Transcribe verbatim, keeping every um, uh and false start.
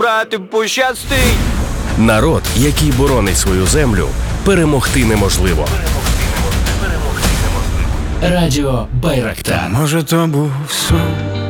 брати пощастить. Народ, який боронить свою землю, перемогти неможливо. Радіо Байрактар. Може, то був сон.